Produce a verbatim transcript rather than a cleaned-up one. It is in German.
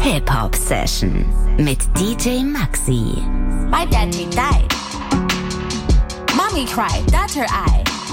Hip-Hop-Session mit D J Maxi. My daddy died. Mommy cried, that's her eye.